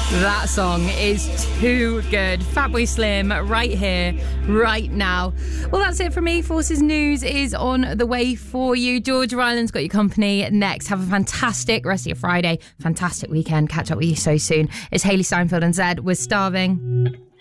That song is too good. Fatboy Slim right here, right now. Well, that's it from me. Forces News is on the way for you. Georgia Island's got your company next. Have a fantastic rest of your Friday. Fantastic weekend. Catch up with you so soon. It's Hayley Steinfeld and Zed. We're starving.